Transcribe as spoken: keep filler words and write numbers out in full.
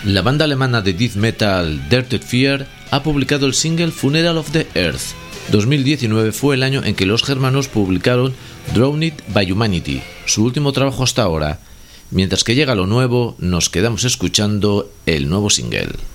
La banda alemana de death metal Dirted Fear ha publicado el single Funeral of the Earth. dos mil diecinueve fue el año en que los germanos publicaron Drowned by Humanity, su último trabajo hasta ahora. Mientras que llega lo nuevo, nos quedamos escuchando el nuevo single.